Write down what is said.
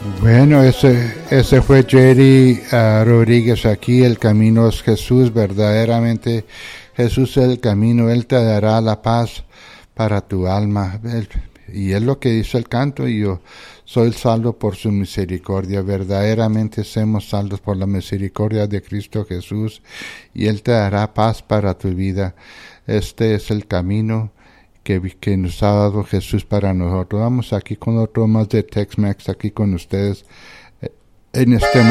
Bueno, ese fue Jerry Rodríguez aquí. El camino es Jesús, verdaderamente. Jesús es el camino, Él te dará la paz para tu alma. Y es lo que dice el canto, y yo soy salvo por su misericordia. Verdaderamente somos salvos por la misericordia de Cristo Jesús, y Él te dará paz para tu vida. Este es el camino que nos ha dado Jesús para nosotros. Vamos aquí con otro más de Tex-Mex aquí con ustedes en este